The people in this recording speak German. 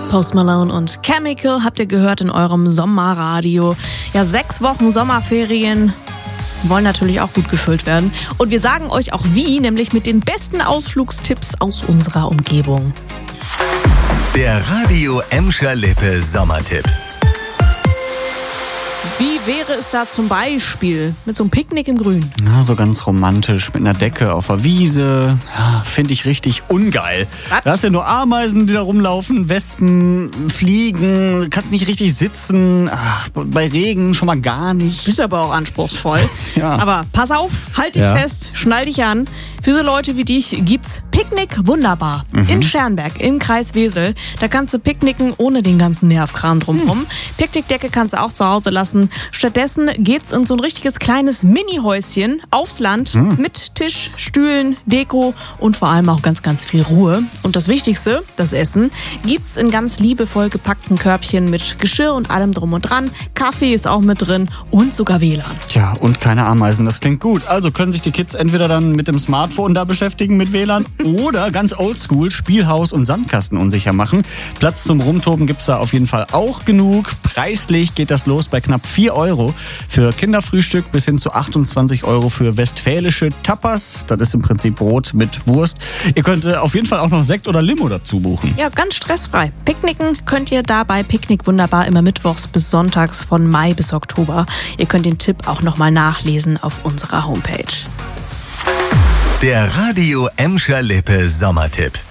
Post Malone und Chemical habt ihr gehört in eurem Sommerradio. Ja, 6 Wochen Sommerferien wollen natürlich auch gut gefüllt werden. Und wir sagen euch auch wie, nämlich mit den besten Ausflugstipps aus unserer Umgebung. Der Radio Emscher Lippe Sommertipp. Wie wäre es da zum Beispiel mit so einem Picknick im Grün? Na, so ganz romantisch, mit einer Decke auf der Wiese. Ja, finde ich richtig ungeil. Was? Da hast ja nur Ameisen, die da rumlaufen, Wespen, Fliegen, kannst nicht richtig sitzen. Ach, bei Regen schon mal gar nicht. Bist aber auch anspruchsvoll. Ja. Aber pass auf, halt dich fest, schnall dich an. Für so Leute wie dich gibt's Picknick Wunderbar in Scherrenberg im Kreis Wesel. Da kannst du picknicken ohne den ganzen Nervkram drumherum. Picknickdecke kannst du auch zu Hause lassen. Stattdessen geht's in so ein richtiges kleines Mini-Häuschen aufs Land mit Tisch, Stühlen, Deko und vor allem auch ganz, ganz viel Ruhe. Und das Wichtigste, das Essen, gibt's in ganz liebevoll gepackten Körbchen mit Geschirr und allem drum und dran. Kaffee ist auch mit drin und sogar WLAN. Tja, und keine Ameisen, das klingt gut. Also können sich die Kids entweder dann mit dem Smartphone da beschäftigen mit WLAN oder ganz oldschool Spielhaus und Sandkasten unsicher machen. Platz zum Rumtoben gibt's da auf jeden Fall auch genug. Preislich geht das los bei knapp 4 Euro für Kinderfrühstück bis hin zu 28 Euro für westfälische Tapas. Das ist im Prinzip Brot mit Wurst. Ihr könnt auf jeden Fall auch noch Sekt oder Limo dazu buchen. Ja, ganz stressfrei. Picknicken könnt ihr dabei Picknick Wunderbar immer mittwochs bis sonntags von Mai bis Oktober. Ihr könnt den Tipp auch nochmal nachlesen auf unserer Homepage. Der Radio Emscher Lippe Sommertipp.